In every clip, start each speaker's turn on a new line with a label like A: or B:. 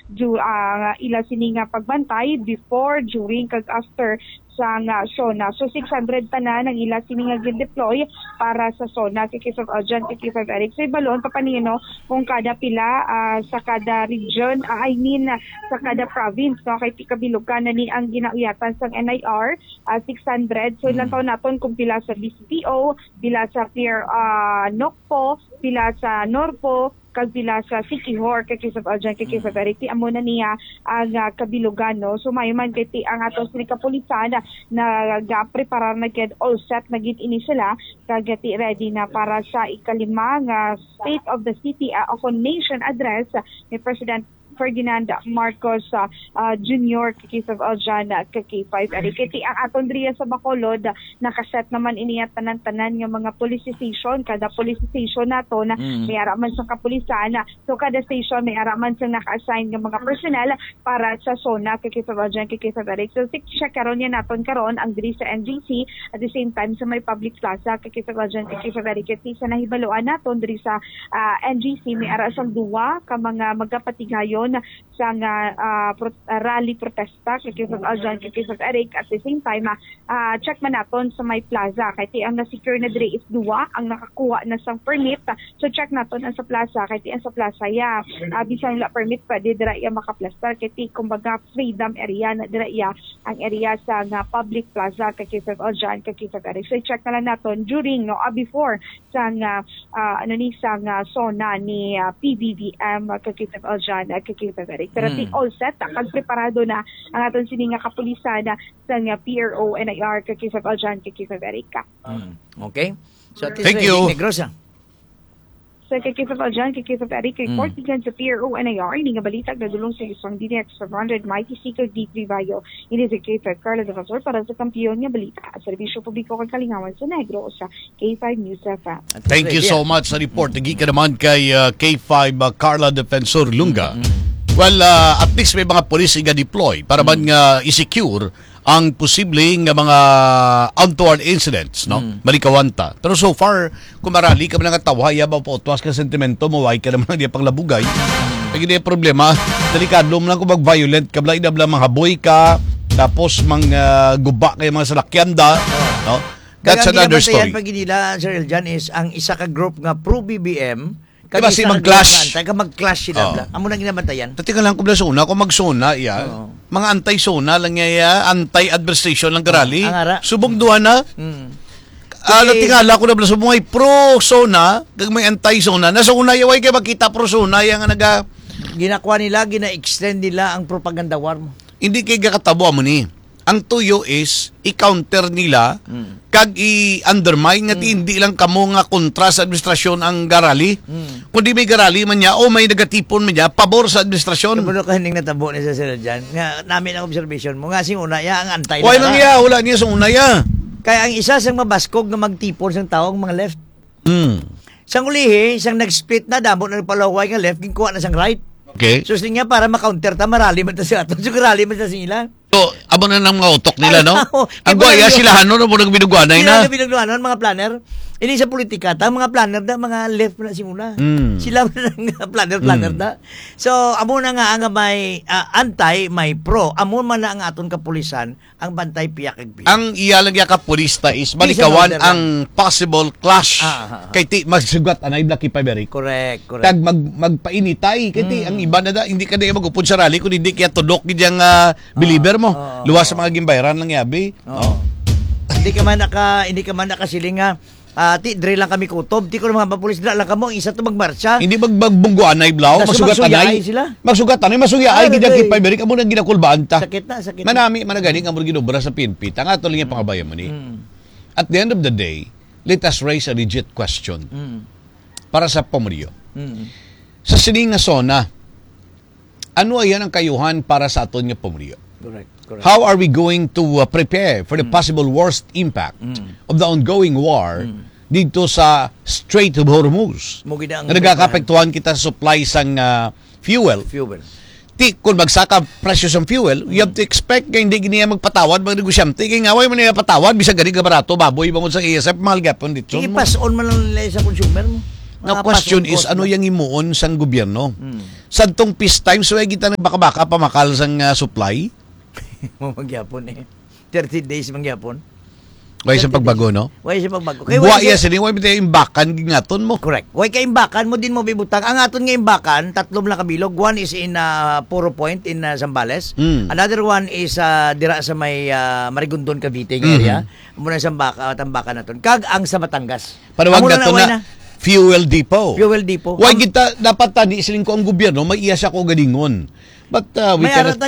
A: ila sini nga pagbantay before, during, kag after sa SONA. So 600 tanan ang ila sini nga gin-deploy para sa SONA kay Chief of Agent kay Chief of Eric. So balon papanino kung kada pila sa kada region, sa kada province, no, kay kabilugan na ni ang ginauyatan sa NIR 600. So ilang taon naton kung pila sa BCPO, pila sa Pier NOCPO, pila sa NORPO, kag pila sa Sikihor kay Chief of Agent kay Chief of Eric. Ti amo na niya ang kabilugan, no. So mayman kay ti ang ato sa kapulisan na ga-preparar na kid all set na gid ini sila kag ti ready na para sa ikalima nga State of the City of a Nation address ni President Ferdinand Marcos Jr. kay Chief of Agent kay K5 Eric. Iti ang aton driya sa Bacolod nakaset naman iniya tanan-tanan nga mga police station. Kada police station nato na may araman sa kapulisan. So kada station may araman sa naka-assign nga mga personnel para sa SONA kay Chief of Agent kay Chief of Eric. So siya karon yan naton karon ang diri sa NGC at the same time sa may public plaza kay Chief of Agent kay Chief of Eric. Iti sa nahibaluan naton diri sa NGC may ara sang duwa ka mga magkapatigayon sa rally protesta kay Chief of Agent kay Chief of Eric. At the same time check man naton sa may plaza kay ti ang na-secure na diri is duwa ang nakakuha na sang permit. So check naton ang sa plaza kay ti ang sa plaza bisan la permit pa di dira iya makaplastar kay ti kumbaga freedom area na dira iya ang area sa public plaza kay Chief of Agent kay Chief of Eric. So check na lang naton during before sa SONA ni PBBM kay Chief of Agent kay Chief of Eric. Pero ti all set kag preparado na ang aton sini nga kapulisan sa PRO NIR kay Chief of Agent kay Chief of Eric.
B: Okay. So
C: thank you.
B: Negrosa.
A: Sa kay Chief of Agent kay Chief of Eric report diyan sa PRO NIR ini nga balita nagdulong sa isang DNX 500 Mighty Seeker D3 Bayo. Ini si K5 Carla Defensor para sa kampiyon nga balita at serbisyo publiko kag kalingawan sa Negro sa K5 News FM.
C: Thank you so much sa report. Nagi ka naman kay K5 Carla Defensor Lunga. Well, at least may mga police nga deploy para man nga i-secure ang posibleng mga untoward incidents, no? Malikawanta. Pero so far, kung marali ka man nga tawhaya ba po tuwas ka sentimento mo, why ka naman di panglabugay. Pag hindi problema, delikado mo lang kung mag-violent ka, bala idabla mga boy ka, tapos mga guba kayo mga salakyan da, no? That's another story.
B: Pag nila, Sir Eljan, is ang isa ka group nga pro-BBM,
C: diba si mag-clash?
B: Mag-clash sila. Amo nang ginabantayan.
C: Tatingan lang kung sona, kung mag-sona, mga anti-sona lang anti-administration lang karali. Subong duha na. Tingala ko na subong ay pro-sona, kag may anti-sona. Nasa una yaway kayo makita pro-sona, yung naga...
B: Ginakuha nila, gina-extend nila ang propaganda war mo.
C: Hindi kayo kakatabo mo ni. Ang tuyo is, i-counter nila, kag i-undermine nga hindi lang kamo nga kontra sa administrasyon ang garali. Kundi may garali man niya, may nagatipon man niya, pabor sa administrasyon.
B: Kamulo ka hindi natabo ni sa sila dyan. Nga, namin ang observation mo. Nga sing una, ang antay
C: na. Wala niya sa una ya.
B: Kaya ang isa sang mabaskog nga magtipon sang tao, ang mga left. Sang ulihi, sang nag-split na, damo na palaway nga left, ginkuha na sang right.
C: Okay.
B: So nga para ma-counter ta, marali man ta siya. So rally man ta sila.
C: So, abo na ng mga utok nila, no? Ang goya, sila no mo nagbinugwanay na.
B: Sila nagbinugwanay, mga planner. Ini sa politika ta, mga planner da, mga left na simula. Sila na planner da. So, amo na nga ang may anti, may pro. Amo man na ang aton kapulisan, ang bantay piyak ag biyak.
C: Ang iyalang yaka pulista is malikawan ang possible clash. Kay ti magsugat anay Blacky Piberic.
B: Correct.
C: Tag magpainitay kay ti ang iba na da hindi ka na magupod sa rally kun hindi kaya tudok gid yang believer mo. Luwas sa mga gimbayran lang yabi.
B: Hindi ka man nakasiling nga ti dre lang kami kutob, ti ko mga papulis dra lang kamo isa to magmarcha.
C: Hindi magbungguan ay blaw, magsugat anay. Magsugat anay, masugyaay gid kay Piberic amo nang ginakulbaan ta.
B: Sakit na.
C: Manami managani amo ginobra sa PNP. Tanga to lang yung pangabayan mo ni. At the end of the day, let us raise a legit question. Para sa Pomrio. Sa sining nga SONA, ano ayan ang kayuhan para sa aton nga Pomrio?
B: Correct.
C: How are we going to prepare for the possible worst impact of the ongoing war dito sa Strait of Hormuz? Na nagkakapektuhan kita sa supply sang fuel. Ti, kung magsaka presyo sa fuel, you have to expect kaya hindi niya magpatawad, mag-negosyante. Kaya nga, may niya patawad, bisa galing ka barato, baboy bangon sa ESF, mahal gapon dito.
B: Sige, pass on man lang nila sa consumer mo.
C: Now, question is, ano yung imuon sang gobyerno? Sa tong peace time, so kita na baka-baka pamakal sang supply?
B: Magyapon 30 days mangyapon.
C: Way sa pagbago, no?
B: Way sa pagbago.
C: Buwa iya sini, way bitay imbakan gingaton mo.
B: Correct. Way kay imbakan mo din mo bibutang. Ang aton nga imbakan, tatlong lang kabilog. One is in Puro Point in Zambales. Another one is dira sa may Marigondon, Cavite area. Muna sa tambakan naton. Kag ang sa Batangas.
C: Panawag nato na fuel depot.
B: Fuel depot.
C: Way kita dapat tani siling ko ang gobyerno, may iya siya ko gadingon. But we cannot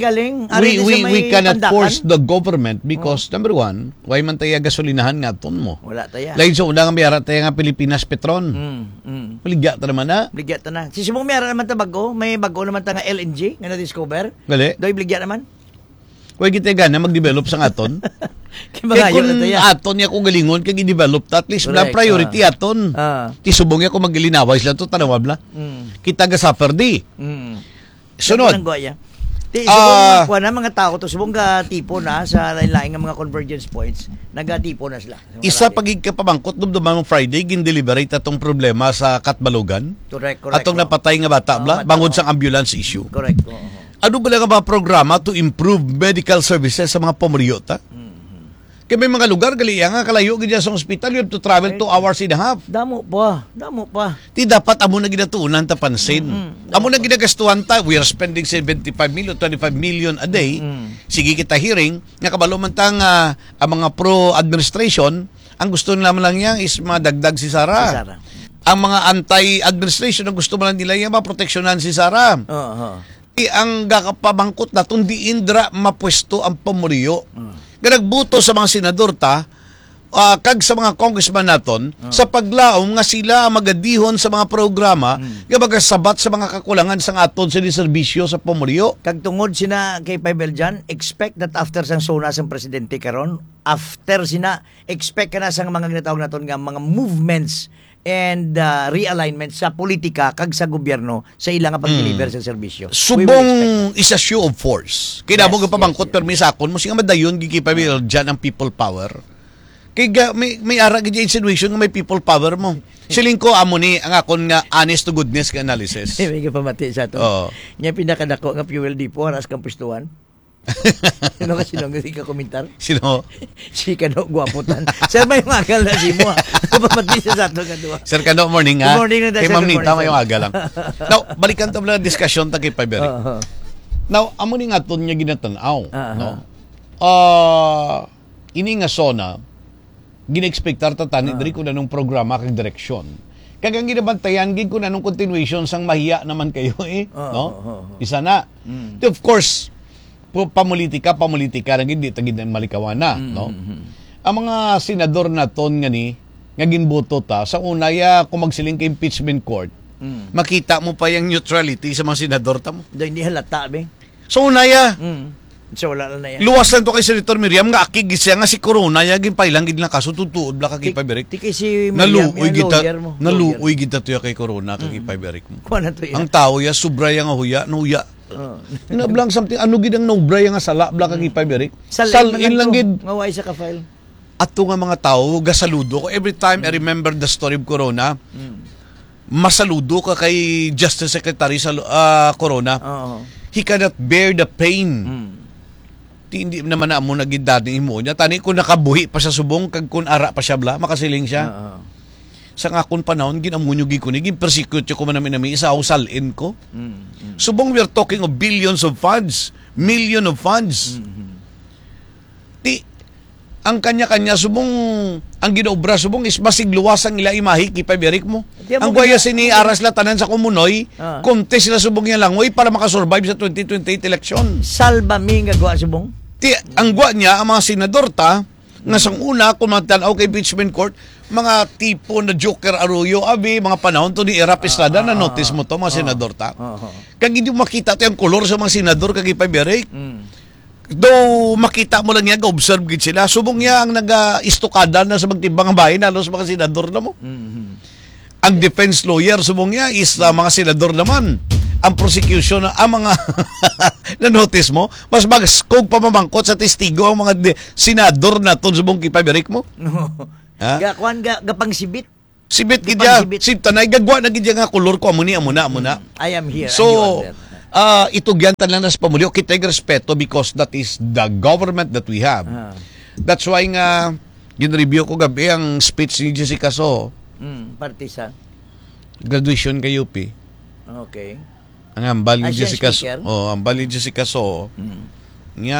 C: we cannot force the government because number one, why man tayo gasolinahan nga ton mo.
B: Wala tayo.
C: Lain sa una nga mayara tayo nga Pilipinas Petron. Maligya ta naman na.
B: Ligya ta na. Si Sumong mayara naman ta bago, may bago naman ta nga LNG nga na-discover.
C: Gali.
B: Doy bligya naman.
C: Why kita gana mag-develop sa aton? Kaya kung aton niya kung galingon kag i-develop ta, at least na priority aton. Ti subong niya kung maglinaway sila to tanawab la. Kita ga suffer di. Sunod.
B: Subong na mga tao to, subong ga tipo na sa lain-lain nga mga convergence points, nagatipo na sila.
C: Isa pagig ka pamangkot dumduman mong Friday gin-deliberate atong problema sa Katbalogan.
B: Correct.
C: Atong napatay nga bata bla bangod sa ambulance issue.
B: Correct.
C: Ano ba nga ba programa to improve medical services sa mga pamiliyota? Kaya may mga lugar, galiya nga, kalayo ganyan sa hospital, you have to travel 2 hours and a half.
B: Damo pa.
C: Di dapat amo na ginatuunan ta pansin. Amo na ginagastuhan ta, we are spending 75 million, 25 million a day. Sige kita hearing, nga kabalo man tang ang mga pro-administration, ang gusto nila lang yan is madagdag si Sara. Ang mga anti-administration, ang gusto man nila yan, maproteksyonan si Sara. Ang gakapabangkot na, tundi indra mapwesto ang pamuriyo. Nagbuto sa mga senador ta, kag sa mga congressman naton, sa paglaom nga sila magadihon sa mga programa, nga magasabat sa mga kakulangan sa aton sa serbisyo sa pamuriyo.
B: Kag tungod sina kay Paibel dyan, expect that after sang sona sang presidente karon, after sina, expect ka na sang mga ginatawag naton nga mga movements and realignment sa politika kag sa gobyerno sa ilang pag-deliver sa serbisyo.
C: Subong is a show of force. Kaya mo pabangkot permis akon mo singa madayon gikipabil dyan ang people power. Kaya may ara gid insinuation nga may people power mo. Siling ko amo ni ang akon nga honest to goodness ka analysis.
B: May pamati sa to. Nya pinakadako nga fuel depot aras kang pustuhan. Sino kasi nung ka komentar?
C: Sino?
B: Si Kano Guaputan. Sir, may magal na si mo. Pamati siya sa ito nga doon.
C: Sir Kano, morning ha.
B: Good morning na
C: kay Ma'am Nita, may aga lang. Now, balikan to lang diskusyon ta kay Paberic. Now, amo ni nga to niya ginatanaw. No? Ini nga sona, gina-expectar ta tani diri ko na nung programa kag direksyon. Kagang ginabantayan gid ko na nung continuation sang mahiya naman kayo no? Isa na. Of course, pamulitika na hindi tagid na malikawan na, no? Ang mga senador naton nga ni nga ginboto ta sa unaya kung magsiling kay impeachment court, makita mo pa yung neutrality sa mga senador ta mo.
B: Hindi halata be.
C: So unaya.
B: So wala na yan.
C: Luwas lang to kay Senator Miriam nga akig siya nga si Corona ya gin pailang gid lang kaso tutuod bla kay Paberic.
B: Ti kay si Miriam
C: naluoy kita to kay Corona kay Paberic mo.
B: Kuan to yan.
C: Ang tao ya sobra yang huya, no huya. Nablang something ano gid ang nobra nga sala bla kag Paberic. Salin lang gid
B: ngaway sa ka file.
C: Ato nga mga tao gasaludo ko every time I remember the story of Corona. Masaludo ka kay Justice Secretary sa Corona. He cannot bear the pain. Hindi naman na mo naging dating imo niya. Tani kung nakabuhi pa sa subong, kag kung ara pa siya bla, makasiling siya. Sa nga kung panahon, ginamunyugi ko ni, gin-persecute ko man namin isa ako salin ko. Subong, we're talking of billions of funds. Million of funds. Ang kanya-kanya, subong, ang ginaobra, subong, is masigluwas ang ila imahi, Paberic mo. Ang guaya sini aras la tanan sa kumunoy, contest sila subong niya langoy para makasurvive sa 2028 election.
B: Salba mi nga guwa subong?
C: Ang guwa niya, ang mga senador ta, nga sang una, kung magtanaw kay impeachment court, mga tipo na Joker Arroyo, mga panahon to ni Erap Estrada, na notice mo to, mga senador ta. Kag hindi mo makita to yung kolor sa mga senador kag Paberic. Though makita mo lang yan, observe gid sila. Subong niya ang nag-istukada na sa magtimbang bahay, halos mga senador na mo. Ang defense lawyer, subong niya, is mga senador naman. Ang prosecution, ang mga na-notice mo, mas mag-scope pa mamangkot sa testigo ang mga senador na to, subong Paberic mo.
B: Gakuan, gapangsibit.
C: Sibit
B: Di
C: gidya,
B: pansibit.
C: si tanay gagwa na gidya nga kolor ko amuna.
B: I am here and you
C: So,
B: are there.
C: itugyan lang nas pamulyo kita respeto because that is the government that we have. That's why nga gin-review ko gabi ang speech ni Jessica So,
B: Partisa.
C: graduation kay UP.
B: Okay.
C: Ang ambal ni
B: Asian
C: Jessica
B: speaker?
C: So, ambal ni Jessica So, nga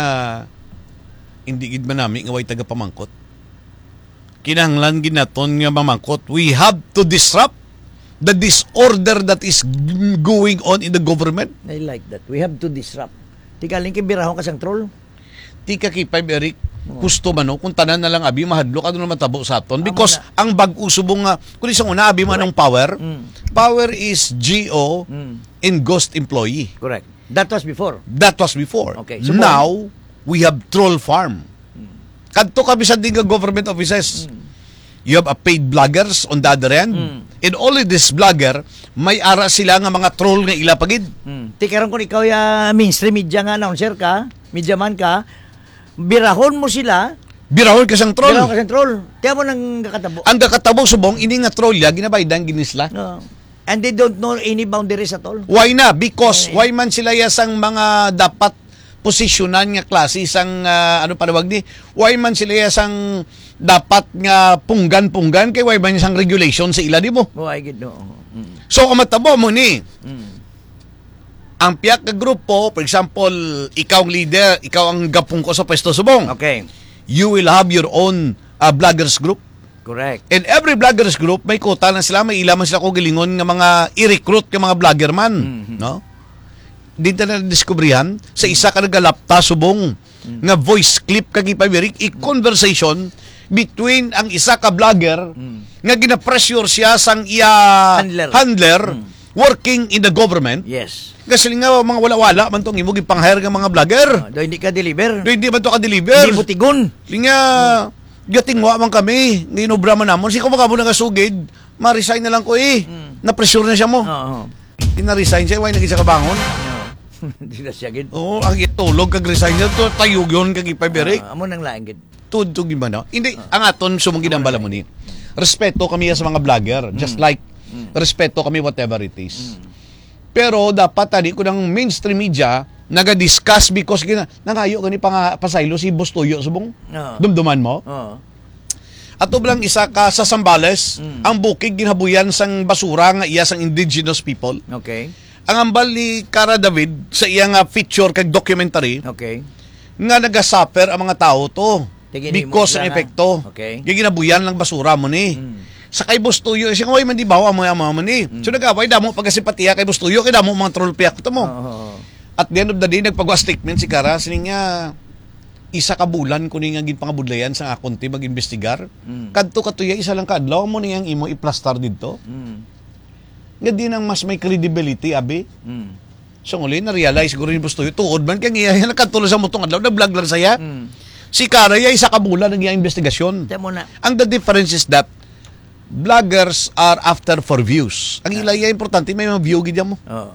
C: hindi gid man nami nga way taga pamangkot. Kinahanglan ginaton nga mamangkot. We have to disrupt the disorder that is going on in the government.
B: I like that. We have to disrupt. Tikaling kibirahon kasang troll.
C: Di ka kipay, Eric. Gusto man no, kung tanan na lang abi mahadlo ka doon matabo sa aton because ang bag-usubong nga kung isang una abi man ang power. Power is GO and ghost employee.
B: Correct. That was before.
C: That was before.
B: Okay.
C: So now we have troll farm. Kadto ka bisan din nga government offices. You have a paid bloggers on the other end. And all of this blogger, may ara sila nga mga troll nga ila pagid.
B: Tikaron kung ikaw ya mainstream media nga announcer ka, media man ka, birahon mo sila.
C: Birahon ka sang troll.
B: Birahon kasang troll. Tiyan mo nang kakatabo.
C: Ang kakatabo subong, ini nga troll ya, ginabaydan ginisla.
B: No. And they don't know any boundaries at all.
C: Why na? Because why man sila yasang mga dapat posisyonan nga klase isang ano panawag ni? Why man sila yasang dapat nga punggan-punggan kay why man isang regulation sa ila di mo?
B: Oh, I get no.
C: So kamatabo mo ni. Ang piyak ka grupo, for example, ikaw ang leader, ikaw ang gapong ko sa pwesto subong.
B: Okay.
C: You will have your own bloggers group.
B: Correct.
C: And every bloggers group, may kota na sila, may ilaman sila ko gilingon nga mga i-recruit ka mga blogger man. No? Dito na diskubrihan, sa isa ka nagalapta subong, nga voice clip kagipabirik, i-conversation between ang isa ka blogger, nga gina-pressure siya sang iya handler working in the government.
B: Yes.
C: Kasi nga mga wala-wala man tong imong ipang-hire nga mga blogger.
B: Do hindi ka deliver.
C: Do hindi man to ka deliver.
B: Hindi butigon.
C: Linga gatingwa man kami, nginobra man namon. Si ko mga mo nagasugid, ma-resign na lang ko na-pressure na siya mo.
B: Oo.
C: Na-resign siya, why naging siya kabangon?
B: Hindi na siya gid.
C: Oo, ang itulog kag-resign niya, to tayog yun kag-ipaberik.
B: Amo nang laing gid.
C: Tudtog yun ba na? Hindi, ang aton sumungin ang bala mo ni. Respeto kami sa mga vlogger, just like respeto kami whatever it is. Pero dapat tadi ko ng mainstream media naga-discuss because nangayo gani pasaylo si Bustoyo subong. Dumduman mo?
B: Oo.
C: Ato lang isa ka sa Sambales, ang bukid ginabuyan sang basura nga iya sang indigenous people.
B: Okay.
C: Ang ambal ni Cara David sa iyang feature kag documentary
B: Okay.
C: nga nagasuffer ang mga tao to because ng epekto.
B: Okay.
C: Ginabuyan lang basura mo ni. Sa kay Bustoyo, siya nga, man di bawa mo ni. So nagaway, damo pagkasipatiya kay Bustoyo, kay damo mga troll piyak ito mo. At the end of the day, nagpagawa statement si Cara, sining nga, isa ka bulan ko nga ginpangabudlayan sa akong team mag-investigar. Kadto katuya, isa lang kadlaw mo niyang imo i-plastar dito. Nga di nang mas may credibility, abi. So nguli, na-realize siguro ni Bustoyo, tuod man kaya nga, nakatulo sa mutong adlaw, nag-vlog lang saya. Si Cara, isa ka bulan nang iyang investigasyon. Ang the difference is that, vloggers are after for views. Ang ilaya importante, may mga view gid mo.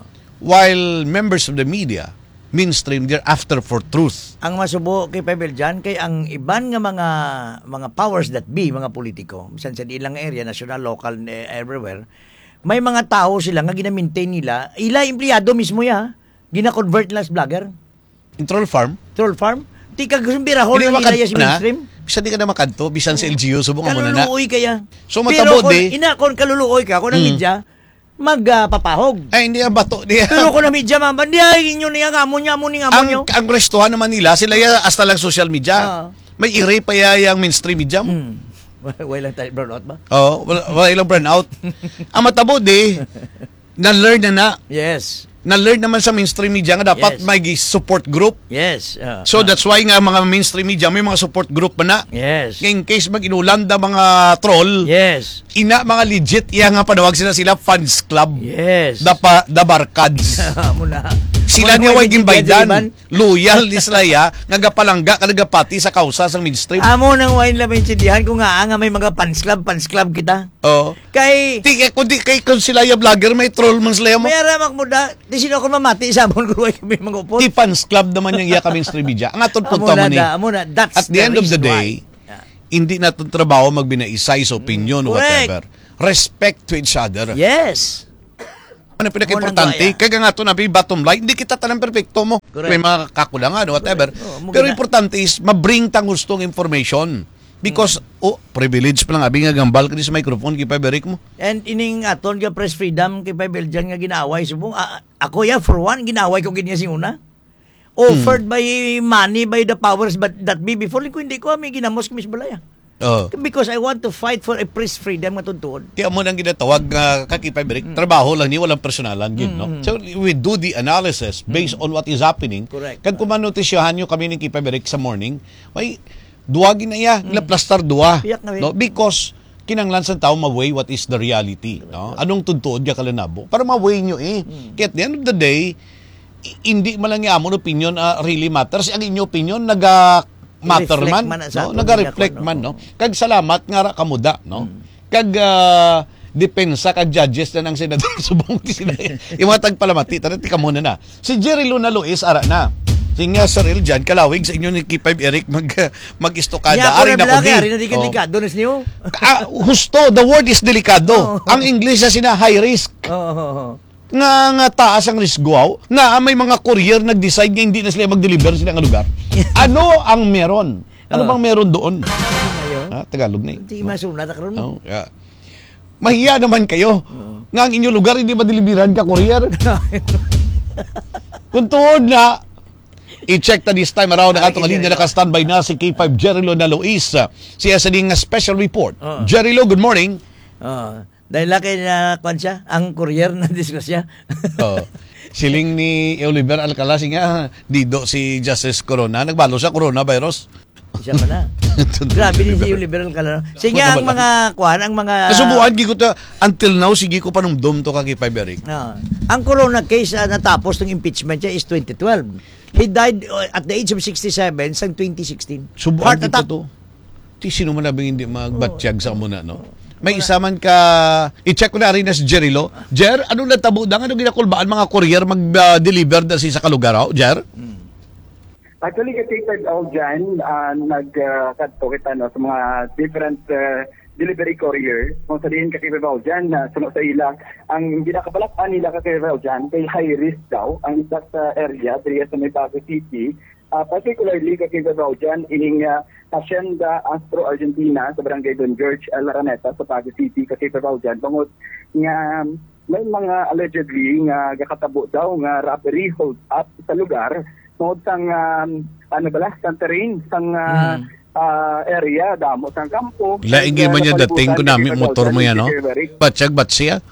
C: While members of the media, mainstream, they're after for truth.
B: Ang masubo kay Pebble dyan, kay ang iban nga mga powers that be, mga politiko, bisan sa ilang area, national, local, everywhere, may mga tao sila nga gina-maintain nila, ila empleyado mismo ya, gina-convert nila sa vlogger.
C: In troll farm?
B: Troll farm? Di ka birahon ng ilaya si mainstream?
C: Bisan di ka na makadto, bisan sa LGU, subong mo na na.
B: Kaluluoy kaya.
C: So matabo di.
B: Kung kaluluoy ka, kung ng media, magpapahog.
C: Ay, hindi ang bato.
B: Pero kung ng media, mamba, hindi inyo niya, amon nyo.
C: Ang restuhan naman nila, sila hasta lang social media. May i-rape pa yung mainstream media mo.
B: Walang burnout ba?
C: Oo, wala ilang burnout. Ang matabo di, na-learn na.
B: Yes.
C: Na-learn naman sa mainstream media nga dapat may support group.
B: Yes.
C: So that's why nga mga mainstream media may mga support group pa na.
B: Yes.
C: In case mag-inulanda mga troll.
B: Yes.
C: Ina mga legit iya nga panawag sila fans club.
B: Yes.
C: The Barkads.
B: Muna.
C: Sila nga way gimbaydan. Loyal ni Slaya nga gapalangga kadagapati sa kausa sang mainstream.
B: Amo nang wine la maintindihan kung nga may mga fans club kita.
C: Oo.
B: Kay
C: kundi kay kung sila ya vlogger may troll man sila mo.
B: May ramak mo da, di sino ko mamati sa amon ko kami mga upos.
C: Ti fans club naman yung iya ka mainstream media. Ang atong punto man ni.
B: That's
C: at the end of the day, hindi natin trabaho magbinaisay sa opinion or whatever. respect to each other.
B: Yes.
C: Ano pinaka-importante? Kaya nga ito na, bottom line, hindi kita tanang perfecto mo.
B: Correct.
C: May mga kakulangan, whatever. Pero importante is, mabring tang gustong information. Because, privilege pa lang, abing nga gambal ka sa microphone, kay Paberic mo.
B: And ining aton nga press freedom, kay Belgian nga ginaway, subong, ako for one, ginaway ko ganyan si una. Offered by money, by the powers that be before, hindi ko may ginamos kami sa balaya. Because I want to fight for a press freedom nga tuntuon.
C: Kaya mo nang ginatawag kakipay Beric, trabaho lang ni walang personalan gid, no? So we do the analysis based on what is happening.
B: Correct.
C: Kag kumanotisyahan nyo kami ni Kipay Beric sa morning, may duwagin na iya, plastar duwa, no? Because kinanglan sa tao ma-weigh what is the reality, no? Anong tuntuon ya kalanabo para ma-weigh nyo Kaya at the end of the day, hindi man lang amon opinion really matters. Ang inyo opinion matter man, no? Naga-reflect man, no? Kag salamat nga ra kamuda, no? Kag depensa kag judges na ng senador subong sila. Imatag palamati tanati ka muna na. Si Jerry Luna Luis ara na. Singa Sir Eljan kalawig sa inyo ni K5 Eric mag-istokada ari na ko
B: di. Delikado na niyo.
C: Husto, the word is delikado. Ang English na sina high risk. Nga taas ang risgo nga may mga courier nag-decide nga hindi na sila mag-deliver sa nga lugar. Ano ang meron? Ano bang meron doon? Tagalog na
B: Hindi masunod na karon.
C: Mahiya naman kayo. Nga ang inyong lugar hindi ma-deliveran ka courier. Kung tuod na i-check ta this time around ang atong linya naka-standby na si K5 Jerilo na Luis. Siya sa ding special report. Jerilo, good morning.
B: Dahil laki na siya, ang courier na disgrasya.
C: Siling ni Oliver Alcala nga dido si Justice Corona. Nagbalo siya coronavirus.
B: Siya pa na. Grabe din si Oliver Alcala. Sige ang mga ang mga...
C: Nasubuan, ko ta, until now, sige ko pa nung dom to kaki Piberic.
B: Ang corona case natapos ng impeachment niya is 2012. He died at the age of 67 sang 2016.
C: Subuan dito to. Sino man labing hindi magbatsyag sa muna, no? May isa man ka, i-check ko na rin na si Jerilo. Jer, anong natabo na? Anong ginakulbaan mga courier mag-deliver na sa kalugar? Jer?
D: Actually, katitag ako dyan, nagkadto kita sa mga different delivery courier. Kung sabihin kakibabaw dyan, sunod sa ila, ang ginakabalakpan nila kakibabaw dyan, kay high risk daw, ang isa sa area, dito sa may Baguio City, particularly kakibabaw dyan, ining Hacienda Astro Argentina sa Barangay Don George Araneta sa Baguio City kakibabaw dyan. Bangod nga may mga allegedly nga gakatabo daw nga robbery hold up sa lugar tungod sang sang terrain sang area damo sang kampo.
C: Laing man niya dating ko namin motor mo yan, no? Batsyag siya.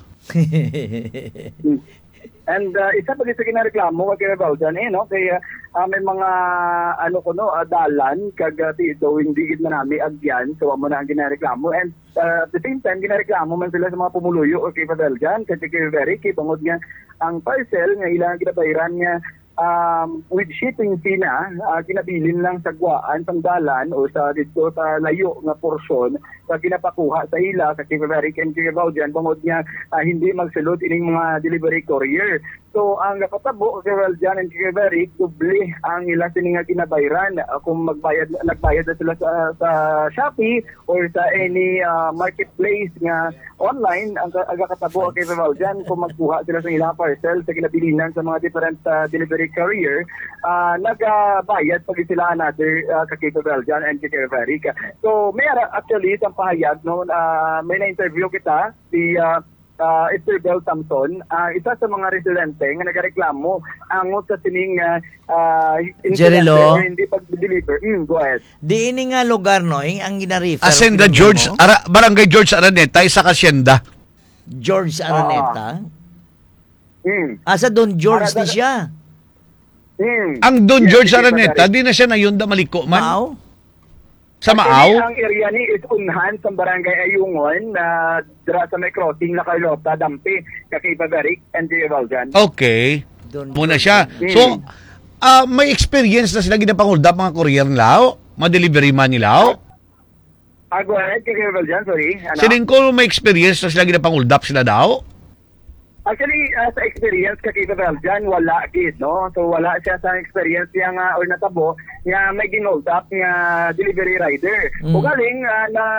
D: And isa pa sa ginareklamo kay Baudan no kay may mga dalan kag dito hindi gid man nami agyan so amo na ang ginareklamo and at the same time ginareklamo man sila sa mga pumuluyo o kay Baudan kay very kay tungod nga ang parcel nga ilang ginabayaran nga with shipping fee na kinabilin lang sa guwaan sang dalan o sa dito sa layo nga porsyon sa ginapakuha sa ila sa Kiveric and Kivaudian bangod nga hindi magsulod ining mga delivery courier. So ang nakatabo Kivaudian and Kiveric doble ang ila sini nga kinabayaran kung nagbayad na sila sa Shopee or sa any marketplace nga online ang nakatabo Kivaudian kung magkuha sila sa ila parcel sa kinabilinan sa mga different delivery career, nagbayad pag sila another kakipabel dyan and kikiveric. So, may actually isang pahayag, no, may na-interview kita, si Isabel Samson, isa sa mga residente nga nagareklamo angot sa sining
B: Jerilo,
D: hindi pag-deliver. Go ahead.
B: Di ini nga lugar, no, ang gina-refer.
C: Hacienda George, Barangay George Araneta, isa ka Hacienda.
B: George Araneta? Asa Don George di siya?
C: Ang Don George Araneta, di na siya na yun da maliko man.
B: Maaw?
C: Sa Maaw?
D: Ang area ni is unhan sa Barangay Ayungon na dira sa may crossing na Carlota, Dampi, Kakibagarik, and Divaljan.
C: Okay. Muna siya. So, may experience na sila ginapanguldap mga courier nila? Ma-delivery man nila?
D: Go ahead, Kakibagarik, sorry.
C: Sining ko may experience na sila ginapanguldap sila daw?
D: Actually, sa experience kakita dyan, wala gid, no? So wala siya sa experience niya nga or natabo nga may ginold up nga delivery rider. O galing na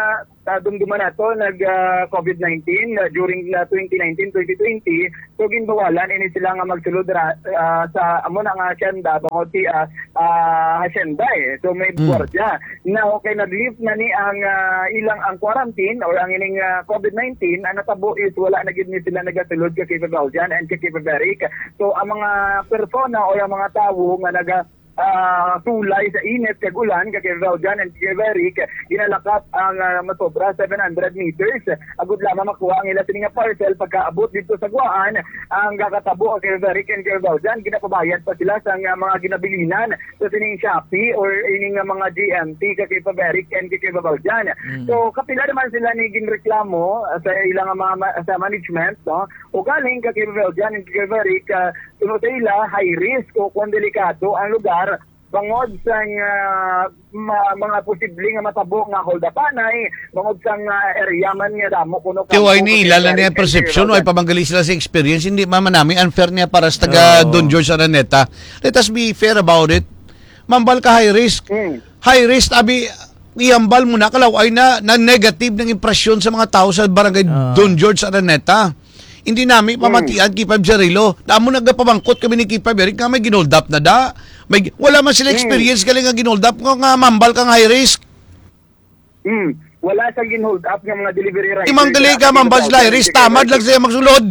D: dumduman nato nag-COVID-19 during 2019-2020. So ginbawalan ini sila nga magsulod sa amo na nga asyenda bangod ti asyenda So may gwardiya. Now kay nag-lift na ni ang ilang ang quarantine or ang ining COVID-19 ang natabo is wala na gid ni sila nagasulod kay Gaudian and kay Beric. So ang mga persona o ang mga tawo nga tulay sa init kag ulan kay Gaudian and kay Beric ginalakap ang masobra 700 meters agud lamang makuha ang ila sini nga parcel pagkaabot dito sa Guaan ang gakatabo kay Beric and kay Gaudian ginapabayad pa sila sa mga ginabilinan sa sining Shopee or ining mga GMT kay Beric and kay Gaudian. So kapila naman sila ni ginreklamo sa ilang mga sa management o galing kay Gaudian and kay Beric tuno sa ila high risk o kung delikado ang lugar bangod sa mga posibleng matabo nga holdapanay bangod sa area man nga damo kuno
C: Tiway ni ilala niya perception ay pabanggali sila sa experience hindi mama namin unfair niya para sa taga Don George Araneta. Let us be fair about it. Mambal ka high risk. High risk abi iambal mo na kalaway na negative ng impresyon sa mga tao sa barangay Don George Araneta. Hindi namin pamatian Kipab Jarilo. Damo nagpabangkot kami ni Kipab Eric nga may ginold up na da. Wala man sila experience galing nga ginold up nga mambal kang high risk.
D: Wala sa ginold up nga mga delivery rider.
C: Imang gali ka mambal sila high risk. Tamad lang sila magsulod.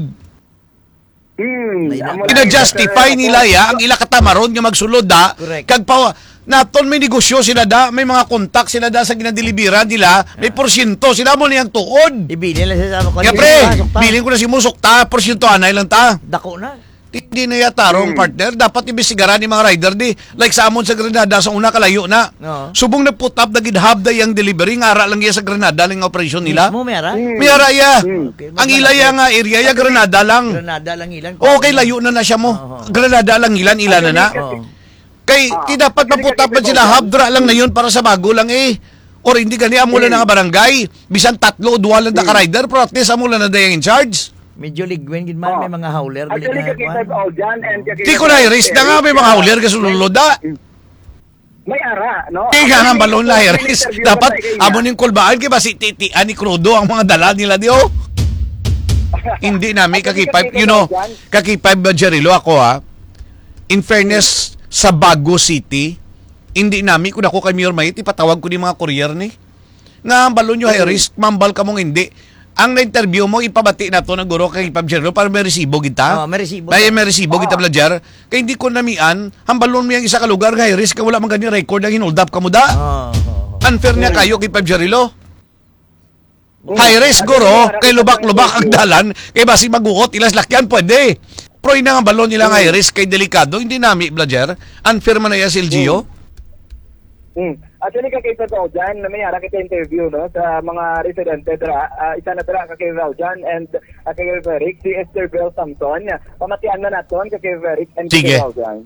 C: Ina-justify nila ang ila katamaron nga magsulod da. Kag pa naton may negosyo sila da, may mga kontak sila da sa ginadeliveran nila, may porsyento sila mo niyang tuod.
B: Ibili lang sa sama ko.
C: Bilin ko na si Musok ta, porsyento anay lang ta.
B: Dako na.
C: Hindi na yatarong partner, dapat imbestigaran ni mga rider di. Like sa amon sa Granada, sa una kalayo na. Subong na put up na gidhabda yung delivery, nga ara lang yan sa Granada, lang operasyon nila.
B: Mismo, mayara?
C: Mayara ya. Ang ilaya nga area, Granada lang.
B: Granada lang ilan.
C: Okay, layo na siya mo. Granada lang ilan na. Kay ti dapat maputapan sila habdra lang na yun para sa bago lang or hindi gani amula na nga barangay bisan 3 o 2 lang na ka-rider pero at least amula na dayang in charge.
B: Medyo ligwin gid man may mga hauler balik na.
C: Di ko na i-risk na nga may mga hauler ka sulod da.
D: May ara, no?
C: Kaya nga balon na i-risk. Dapat amon yung kulbaan kay basi titian ni Crudo ang mga dala nila di Hindi namin kakipay, kakipay Jarilo ako in fairness sa Bago City, hindi namin kung ako kay Mayor Mayit, ipatawag ko ni mga courier ni. Nga balon nyo high risk, mambal ka mong hindi. Ang na-interview mo, ipabati na to ng guro kay Pab Jerlo para may resibo kita.
B: May resibo.
C: May resibo kita, Blajar. Kaya hindi ko namian, hambalon mo yung isa ka lugar, high risk, ka wala mang ganyan record ang hinold up ka mo da. Unfair niya kayo kay Pab Jerlo. High risk, guro, kay lubak-lubak ang dalan, kay basi maguot, ilas lakyan, pwede. Pero yun nga balon nila nga risk kay delikado, hindi namin, Blajar. Unfair man na yan si LGO.
D: Actually, kakita daw dyan, na mayara kita interview sa mga residente isa na tara kay Raujan and kay Veric, si Esther Bell Samson. Pamatian na naton kay Veric and kay Raujan.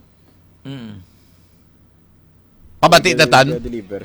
C: Pabati na tan.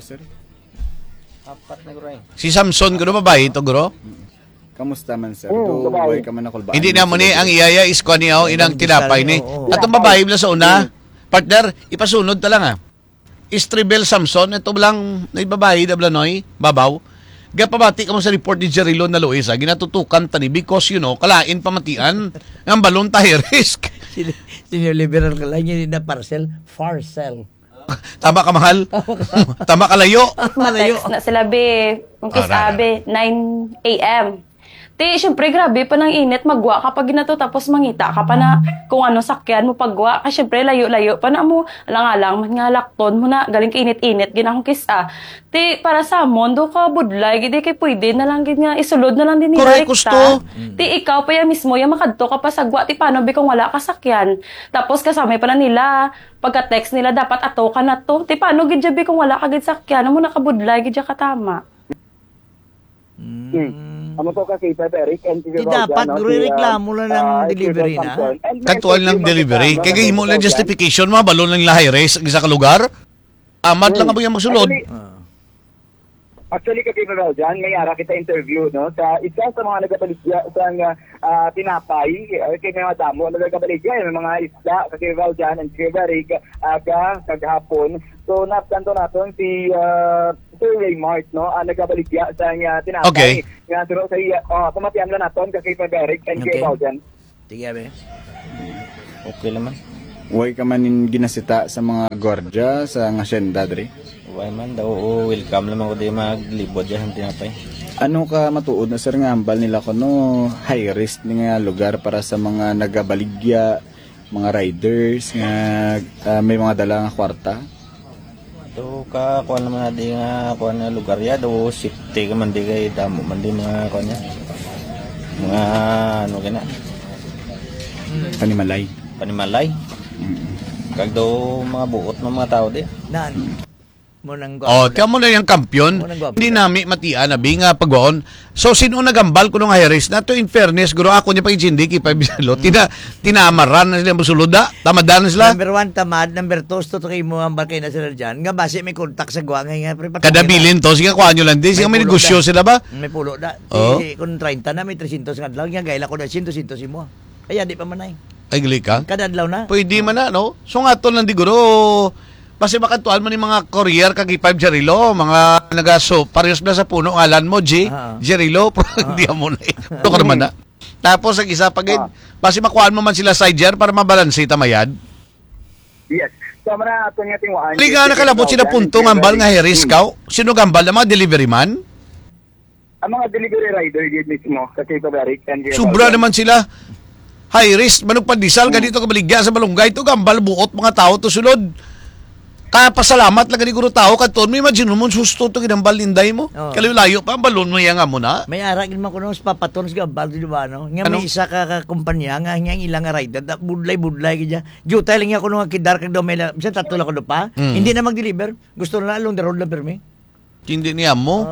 C: Si Samson, guro babae ito, guro?
E: Kamusta man sir? Buhay ka man ako ba?
C: Hindi na mo ni ang iyaya is ko niya inang tinapay ni. At ang babae mo sa una, partner, ipasunod ta lang Estribel Samson, ito lang na babae na blanoy, babaw. Gapabati ka mo sa report ni Jarilo na Luisa, ginatutukan tani because kalain pamatian ang balon tayo risk.
B: Senior liberal ka lang yun na parcel.
C: Tama ka mahal? Tama ka layo?
F: Matext na sila be, kung kisabi, 9 a.m. Di, syempre, grabe pa ng init, magwa kapag ginato, tapos mangita ka pa na kung ano sakyan mo pagwa. Kasi syempre, layo-layo pa na mo, alang-alang, nga lakton mo na, galing kainit-init, ginakong kisa. Di, para sa mondo ka, budlay, di kay pwede na lang, nga, isulod na lang din ni
C: Correct, gusto.
F: Di, ikaw pa yan mismo, yung makadto ka pa sa gwa, di, paano ba kung wala ka sakyan? Tapos, kasama pa na nila, pagka-text nila, dapat ato ka na to. Di, paano, gidyabi kung wala ka gid sakyan, mo nakabudlay, gidya ka tama.
D: Amo to kasi Eric and
B: Di dapat reklamo lang ng delivery na.
C: Katuan lang delivery. Kaya mo lang justification mo, balon lang lahay race sa ka lugar. Amat lang mo yung magsulod.
D: Actually, kapag dyan, may ara kita interview sa isa sa mga nagkabaligya sa tinapay, kay mga damo, nagkabaligya, yung mga isda, kakibal dyan, and kibarig, aga, kaghapon. So, napsanto natin si Sir Raymart, no, nagabaligya sa nga tinatay.
C: Okay.
D: Nga suro sa kumatiam lang naton kay Eric and kay
B: Okay.
D: Baujan.
B: Sige, abe.
G: Okay naman.
E: Way ka man ginasita sa mga gwardiya sa nga asyenda dre.
G: Way man daw, welcome naman ko di maglibod dyan tinapay.
E: Ano ka matuod na sir nga ambal nila kuno high risk ni nga lugar para sa mga nagabaligya, mga riders nga may mga dala nga kwarta?
G: So ka kuan naman di nga kuan na lugar ya do safety ka man di kay damo man di mga kuan niya. Mga ano gina,
E: Panimalay.
G: kag do mga buot ng mga tao di.
B: Nan. Mo nang
C: Tiyan mo na yung kampiyon. Hindi namin matian na nga pagwaon. So, sino nagambal ko nung Harris? Na to in fairness, guro ako niya pa yung Jindy, kipa bisalo. Tinamaran na sila musuluda. Tamadan na sila.
B: Number 1, tamad. Number 2, tutukoy mo ang bakay na sila dyan. Nga base may kontak sa guwangay nga.
C: Kadabilin to. Sige, kuha nyo lang din. Sige, may negosyo sila ba?
B: May pulo da.
C: Oo.
B: Kung 30 na, may 300 nga adlaw. Nga gaila ko na 100 mo. Kaya di pa manay.
C: Ay, gali ka?
B: Kada adlaw na.
C: Pwede man na, no? So nga to lang di guro. Kasi makatuan mo ni mga courier kag 5 Jerilo, mga nagaso, parehas na sa puno ngalan mo, Jerilo, pero hindi mo na. Ito ka naman na. Tapos ang isa pagin, basi makuhaan mo man sila sidejar para mabalanse tamayad.
D: Yes. So mana ato nga tingwaan.
C: Liga na kalabot sila punto ngambal nga Harris kaw. Sino gambal ang mga delivery man?
D: Ang mga delivery rider gid mismo sa kay Eric and kay
C: Sobra naman sila. High risk, manong pandisal, ganito kabaligya sa balunggay. Ito gambal, buot mga tao to sulod. Kaya pasalamat lang ganito tao kanton. May imagine mo, susto ito ginambal inday mo.
B: Oh.
C: Kalilayo pa, ang balon mo yan nga mo na.
B: May aragin man ko nung papaton sa gabal, di ba, no? Nga
C: Ano?
B: may isa ka kumpanya, nga ilang nga rider, budlay, kaya. Jutay lang nga ko nung kidar kag daw may bisan tatlo lang ko pa. Hindi na mag-deliver. Gusto na along the road lang permi.
C: Hindi niya mo.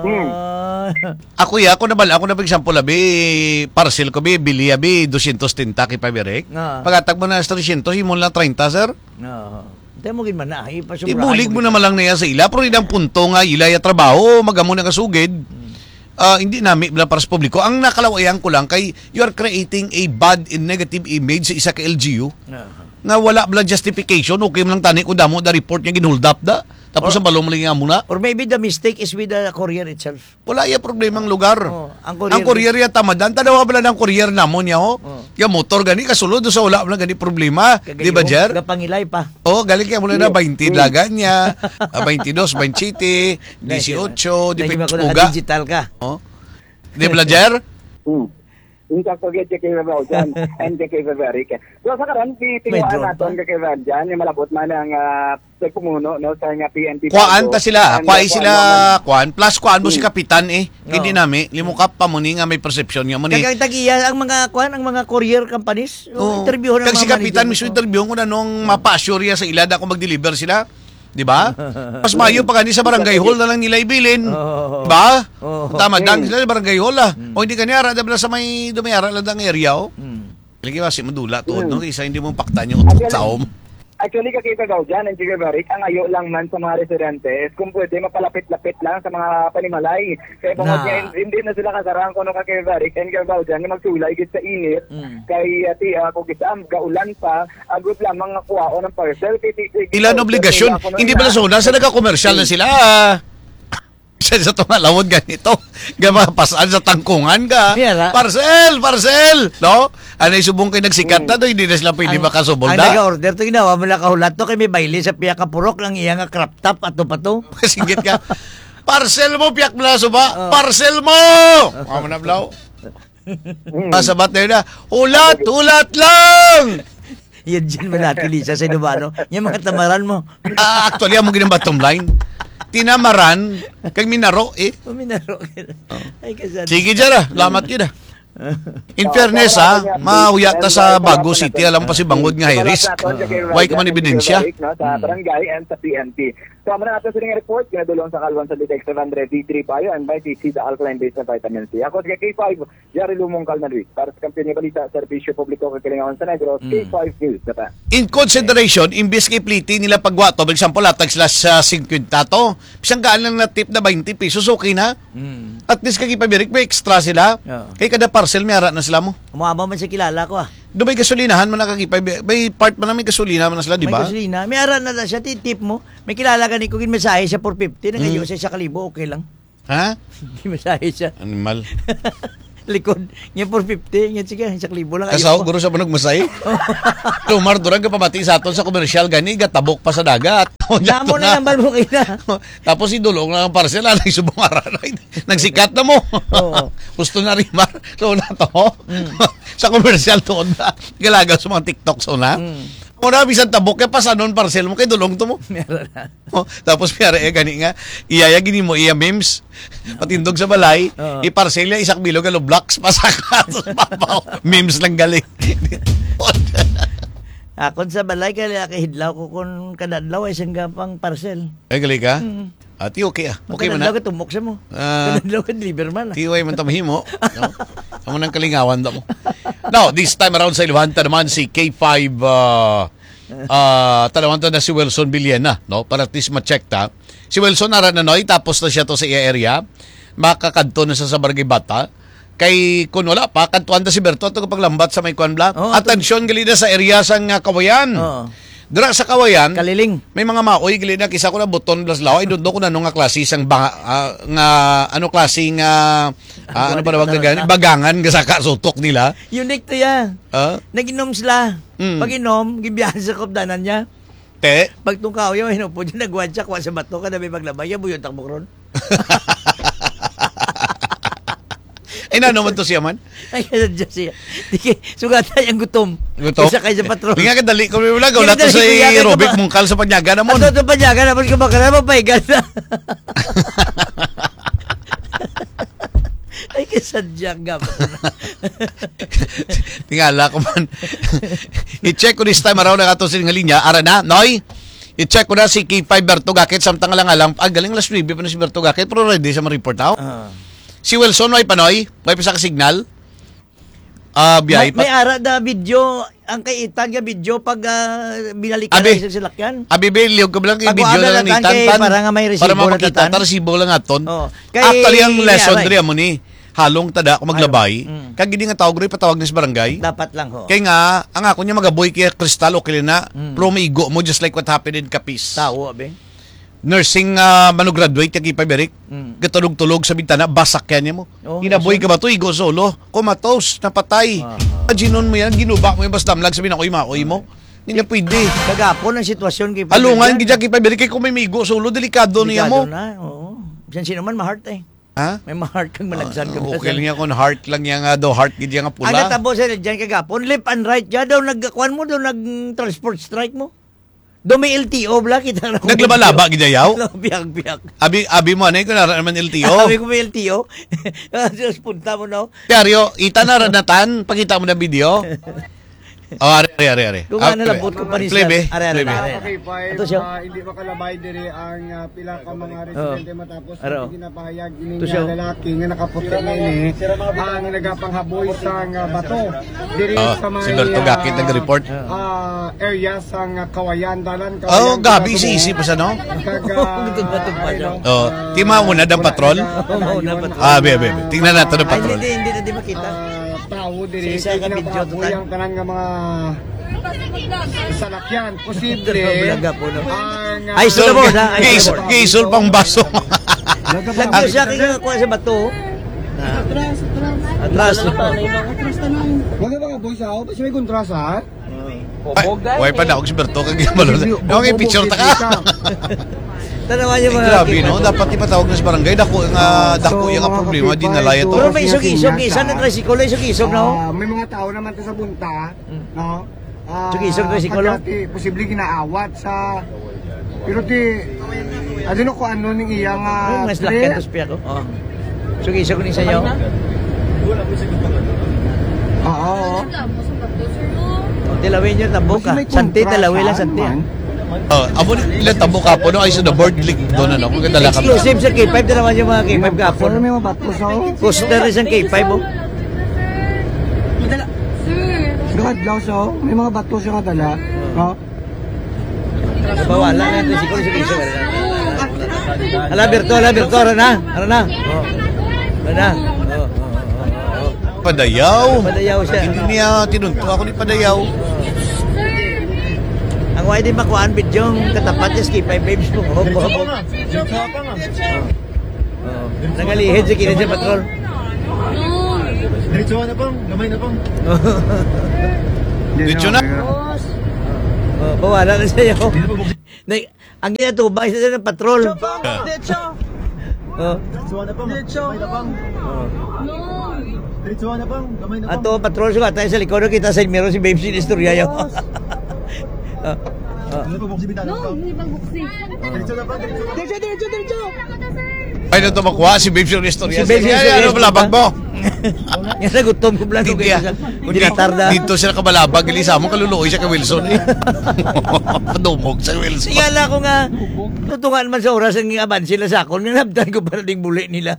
B: Ako
C: Ako na example labi, parcel ko bili 230 kay Paberek. Pagkatag mo na 300, himon lang 30, sir.
B: No. Hindi mo gin man na.
C: Ibulig mo naman lang niya sa ila. Pero hindi ang punto nga ila ya trabaho, magamo na kasugid. Hindi namin bilang para sa publiko. Ang nakalawayan ko lang kay you are creating a bad and negative image sa isa ka LGU. Na wala bala justification. Okay mo lang tani kung damo da report niya ginhold up da. Tapos ang balong maling nga muna.
B: Or maybe the mistake is with the courier itself.
C: Wala iya problemang lugar.
B: Ang
C: courier ya tamadan. Tanawa bala ng courier namon niya ho. Yung motor gani kasulod sa wala bala gani problema. Di ba, Jer?
B: Gapangilay pa.
C: Galing kaya mula na 20 laga niya. 22, 27, 18,
B: Lagi ba ko
C: puga.
B: digital ka?
C: Di ba, Jer?
D: Yung kakagit kay Baujan and kay Eric. So sa karon tingwaan naton kay Baujan, yung malabot man ang pagpumuno no sa nga PNP.
C: Kuan ta sila, kuai sila kuan plus kuan mo si kapitan hindi nami limukap pa mo ni nga may perception nga mo ni.
B: Kagang tagiya ang mga kuan ang mga courier companies. Interview na
C: mga si kapitan mismo interview ko na nung mapa-assure sa ilad ako mag-deliver sila. Di ba? Mas mayo pa kani sa barangay hall na lang nila ibilin. Di ba? Tama dang sila sa barangay hall O hindi kanyara dabla sa may dumayara lang ang area Lagi ba si madula tuod no isa hindi mo paktan yung utot tao mo.
D: Actually, kakita dyan, and Eric, ang ayo lang man sa mga residente is kung pwede mapalapit-lapit lang sa mga panimalay. Kaya bangod niya, hindi na sila kasarang ko nung Eric and dyan, na magsulay git sa init. Kay kung gisam, gaulan pa, agad lang mga kuwao ng parcel.
C: Ilan obligasyon? Hindi ba na suna? Sa nagka-commercial na sila? Sa itong alawad ganito. Gamapasaan sa tangkungan ka. Parcel! No? Ano yung subong kayo nagsikat na to, hindi na sila pwede makasubol
B: Ang
C: na.
B: nag-order to, ginawa mo lang kahulat to, kay may baili sa piya kapurok lang iya nga crop top, ato-pato.
C: Singit ka. Parcel mo, piyak mo na suba. Parcel mo! Mama na blaw. Masabat na yun na, ulat lang!
B: Yan dyan mo natin, Lisa, sa inubano. Yung mga tamaran mo.
C: Actually, ang mga bottom line, tinamaran, kag minaro
B: Minaro. Ay, kasad.
C: Sige dyan lamat yun In fairness mahuyat na sa Bago City, alam pa si Bangod nga high risk. Why ka man ebidensya?
D: Sa barangay and sa PNP. So, amana natin sa ring report, kinadulong sa Kalwan sa Detective Andre D3 payo and by TC the alkaline base na vitamin C. Ako sa K5, Jerry Lumongkal na Luis. Para sa kampanya balita, Servisyo Publiko Kakilingawan sa Negros, K5 News.
C: In consideration, imbis kay pliti nila pagwato, for example, latag sila sa 50 to, pisang gaan lang na tip na 20 pesos, okay na. At least kay Pabirik, may extra sila. Kay kada parcel, may ara na sila mo.
B: Umama man sa kilala ko
C: Do may gasolinahan man nakakipay. May part man namin gasolina man na sila, di ba?
B: May gasolina. May ara na siya, titip mo. May kilala ka ni Kugin Masahe siya 450. Nagayo siya 1,000, okay lang.
C: Ha?
B: Masahe siya.
C: Animal.
B: Likod. Nga 450. Nga sige, 1,000 lang.
C: Kasaw, guro sa banog masay. Tumar, durang ka pamati sa aton sa komersyal, gani, gatabok pa sa dagat.
B: Namo na nambal mo kina.
C: Tapos idulong na ang parcel, nagsubong aranay. Nagsikat na mo. Gusto na rin, Mar. So na to. Sa komersyal to na. Galaga sa mga TikTok so na. Muna, bisan tabok, kaya pasanon parcel mo, kay dulong to mo.
B: Meron na.
C: Tapos piyara, gani nga, iyaya gini mo, iya memes. Patindog sa balay, iparcel niya, 1 bilog, blocks, pasakat. Memes lang galing.
B: Akon sa balay, kaya kahidlaw ko kung kadadlaw ay siyang gapang parcel.
C: Ay, galing ka? Ati, okay ah. Okay man na.
B: Kadadlaw ka tumok sa mo. Kadadlaw ka deliver man.
C: Tiway man tamahimo. No? Amo nang kalingawan da mo. Now, this time around sa Ilwanta naman si K5 talawanta na si Wilson Villena, no? Para at least ma-check ta. Si Wilson Arananoy, tapos na siya to sa area. Makakadto na sa Barangay Bata. Kay kun wala pa, kantuan ta si Berto ito kapag lambat sa may kuan bla. Atensyon gali na sa area sang Kawayan. Dira sa Kawayan,
B: Kaliling.
C: May mga maoy gali na kisa ko na buton blas law. Ay doon ko na nga klase sang nga ano klase nga ano ba nawag na bagangan nga saka sutok nila.
B: Unique to yan. Nag-inom sila. Pag-inom, gibiyahan sa kopdanan niya.
C: Te.
B: Pag tungkaw yun, po dyan, nagwadya, kuha sa bato ka na may maglabay, yan buyon takbok ron.
C: Ay, naman to siya man?
B: Ay, dyan siya. Sugata yung gutom.
C: Gutom?
B: Isa kayo sa patron.
C: Hindi nga kadali ko may wala. Wala to sa Robik Mungkal sa panyaga naman.
B: Ato sa panyaga naman ka baka naman pahigan na. Ay, kasadyang gabot na.
C: Tingala ko man. I-check ko this time around ang ato sa linya. Ara na, Noy? I-check ko na si K5 Berto Gakit. Samtang lang alam. Galing last review pa na si Berto Gakit. Pero ready sa ma-report ako. Si Wilson, may panoy? May pa sa signal?
B: May ara na video. Ang kaitan nga video pag binalikan na isang silakyan.
C: Liog ko lang yung video na lang itan.
B: Para nga may resibo
C: para makita. Para resibo lang aton. Actually, ang lesson rin mo ni halong tada kung maglabay. Kag hindi nga tawag rin patawag na sa barangay.
B: Dapat lang ho.
C: Kaya nga, ang ako niya magaboy kaya kristal o kilina. Pero may igo mo just like what happened in Capiz.
B: Tao, abe.
C: Nursing graduate kag ipaberik. Gatulog-tulog sa bintana, basak yan niya mo. Hinaboy ka ba to? Igo solo. Kumatos, napatay. Aginon mo yan, ginuba mo yung bastamlag, sabi na maoy mo. Hindi na pwede.
B: Kagapon ang sitwasyon kay
C: alungan, gidya kay paberik, kay kung may igo solo, delikado niya mo.
B: Diyan sino man, ma-heart eh.
C: Ha?
B: May ma-heart kang malagsan ka.
C: Okay lang yan kung heart lang yan nga daw, heart gidya nga pula.
B: Ang natabo sa dyan kagapon, left and right, dyan daw nagkakuan mo, daw nag-transport strike mo. Do may LTO bla kita na.
C: Naglaba-laba gidayaw?
B: Biyak-biyak.
C: Abi mo anay ko na naman LTO.
B: Abi ko may LTO. Just punta mo no.
C: Pero ita na ranatan, pakita mo na video. Are.
B: Kung ano labot ko pa ni sir. Are.
H: Ito siya. Hindi makalabay diri ang pila ka mga residente matapos ginapahayag ini nga lalaki nga nakaputi ni ang nagapanghaboy sa bato diri sa may
C: si Berto Gakit nag-report.
H: Area sa Kawayan dalan
C: gabi si pa sa no. Tima mo na ng patrol. Bebe. Tingnan natin ang patrol.
B: Hindi makita.
H: Tao diri sa video ang tanan nga mga salakyan posible
B: ay sula mo na
C: gisul pang baso
B: lagyo siya kaya kuha sa bato atras
H: wala ba boy sa o may kontras ha
C: way pa na og si Berto kag malo ang picture ta ka
B: tanawan niyo mga
C: grabe no dapat ipatawag na sa barangay dako yung problema din nalaya to
B: pero may isog-isog isa na tricycle isog-isog no
H: may mga tao naman to sa bunta no
B: isog tricycle
H: posible ginaawat sa pero adino ko ano ning iyang
B: mas lakyan to spiya ko isog-isog ni sayo
H: oo
B: tilawin nyo tabok ka santi tilawin lang santi
C: amo ilang tabo ka po no ay sa the board league doon ano kung kadala ka
B: exclusive sa K5 na naman yung mga K5 kapon
H: may mga bato sa
B: poster rin sa K5
H: Gadlaw so may mga bato siya kadala no
B: bawala na ito siguro ala Berto ara na
C: padayaw.
B: Padayaw siya.
C: Hindi niya tinunto ako ni padayaw.
B: Ang why di makuhaan bidyong katapat niya skipay babes mo. Nangalihid sa kinid sa patrol.
H: Diretso na pang, gamay na pang.
C: Diretso na.
B: Bawala na siya. Ang ginatubang isa ng patrol.
H: Diretso na pang, gamay na pang. Diretso na pang, gamay na pang.
B: Ato patrol suka tayo sa likod kita sa Miro si babes ni istorya yo.
H: Ano pa buksi bitana? No, hindi pang buksi. Diretso na pang, diretso.
C: Ay, na ito makuha si Babes yung istorya.
B: Si Babes yung istorya.
C: Ano balabag mo?
B: Yan sa gutom ko blano kayo. Hindi na tarda.
C: Dito sila kabalabag. Ilisa mo, kaluluoy siya ka Wilson. Padumog sa Wilson.
B: Sigala ko nga, tutungan man sa oras ang aban sila sa akon. Nanabdan ko para ding buli nila.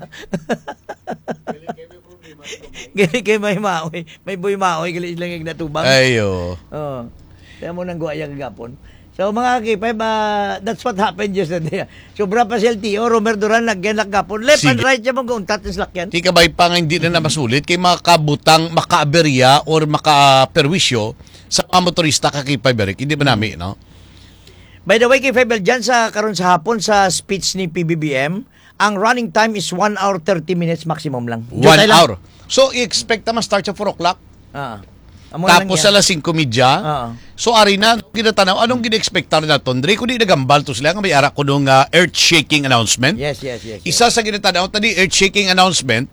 B: Gani kayo may maoy. May boy maoy. Gali silang yung natubang.
C: Ayo.
B: Kaya mo nang guaya kagapon. So mga K5, that's what happened yesterday. Sobra pa si LTO, Romer Duran, nagyanak gapon. Left and right siya mong gauntat ng slakyan.
C: Di kabay pa nga hindi na masulit kay makabutang, makaaberya or makaperwisyo sa mga motorista ka K5 Eric. Hindi ba namin, no?
B: By the way, K5 dyan karon sa hapon sa speech ni PBBM, ang running time is 1 hour 30 minutes maximum lang.
C: 1 hour. So, i-expect na ma-start sa 4 o'clock? Tapos sa 5:30. So ari na kinatanaw anong gina-expectar naton Dre kundi nagambal to sila nga may ara kuno nga earth-shaking announcement.
B: Yes.
C: Isa sa ginatanaw tani earth-shaking announcement.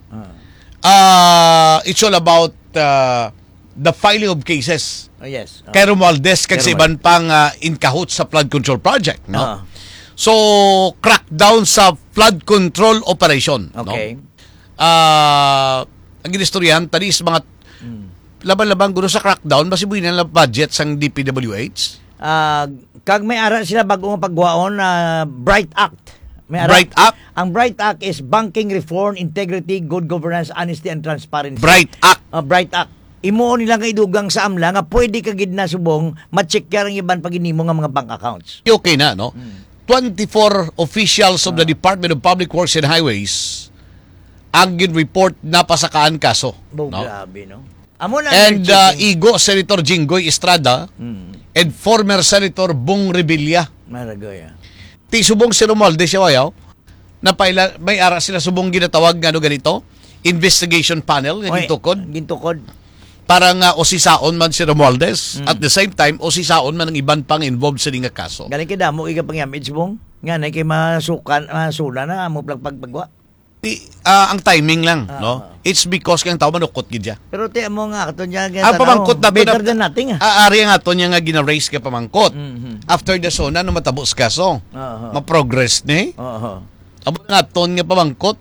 C: It's all about the filing of cases.
B: Yes.
C: Kay Romualdez kag sa iban pang in cahoots sa flood control project, no? So crackdown sa flood control operation,
B: okay.
C: No? Ang ginistoryahan tani is mga laban-laban gusto sa crackdown basi buhay na budget sang DPWH.
B: Kag may ara sila bagong pagwaon na Bright Act.
C: Bright Act?
B: Ang Bright Act is Banking Reform, Integrity, Good Governance, Honesty and Transparency.
C: Bright Act.
B: Bright Act. Imo nila nga idugang sa amla nga pwede ka gid na subong ma-check ang iban paginimo nga mga bank accounts.
C: Okay na, no? 24 officials of the Department of Public Works and Highways ang gin-report na pasakaan kaso.
B: No? Grabe, no?
C: And Igo, Senator Jinggoy Estrada and former Senator Bong Revilla.
B: Maragoy.
C: Ti subong si Romualdez siya wayaw. May ara sila subong ginatawag nga ganito. Investigation panel nga
B: gintukod.
C: Para nga osisaon man si Romualdez. At the same time, osisaon man ang iban pang involved sa nga kaso.
B: Galing kay damo iga pangyamid subong. Nga na kay masula na mo pagpagwa.
C: Ang timing lang, no? It's because kang tao manukot gid ya.
B: Pero ti mo nga ato niya
C: ang pamangkot na
B: better than nothing.
C: Ari nga ato niya nga gina-raise ka pamangkot. After the sona no matabos kaso. Ma-progress ni. Amo nga ato nga pamangkot.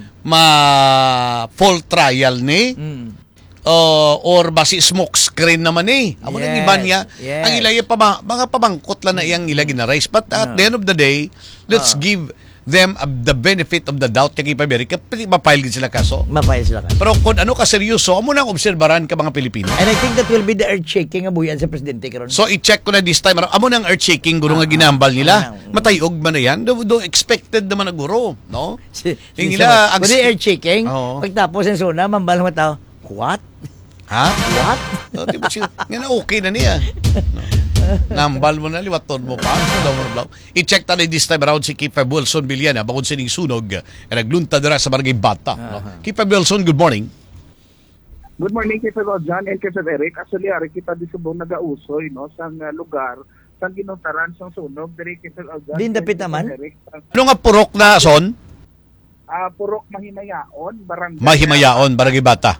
C: Ma-full trial ni. Or basi smoke screen naman ni. Amo nang iban niya. Ang ilaya pa mga pamangkot lang na iyang ila gina-raise. But at the end of the day, let's give them the benefit of the doubt kay Amerika, mapile din sila kaso.
B: Mapile sila kaso.
C: Pero kung ano ka seryoso, amo nang obserbaran ka mga Pilipino.
B: And I think that will be the earth-shaking nga buyan sa presidente karon.
C: So i-check ko na this time. Amo nang earth-shaking guro nga ginambal nila. Matayog man na yan. Do expected naman na guro, no?
B: Nila ang earth-shaking. Pagtapos ng suna, mambal mo tao. What?
C: Ha?
B: What?
C: Nga na okay na niya. Nambal mo na, liwaton mo pa. I-check tayo this time around si Kipa Wilson Villana bakod sining sunog naglunta dira sa Barangay Bata. Kipa Wilson, good morning.
D: Good morning, Kipa John and Kipa Eric. Actually, ari kita di subong nagausoy no sang lugar sang ginuntaran sang sunog diri Kipa John.
B: Din dapit naman.
C: Ano nga purok na son?
D: Purok Mahimayaon, Barangay.
C: Mahimayaon, Barangay Bata.